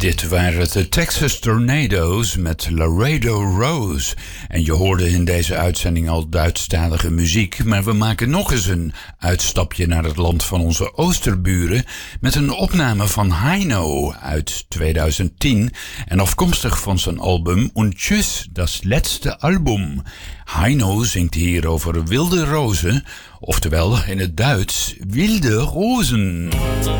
Dit waren de Texas Tornadoes met Laredo Rose. En je hoorde in deze uitzending al Duitsstalige muziek, maar we maken nog eens een uitstapje naar het land van onze oosterburen met een opname van Heino uit 2010 en afkomstig van zijn album Und Tschüss, das letzte Album. Heino zingt hier over wilde rozen, oftewel in het Duits wilde rozen.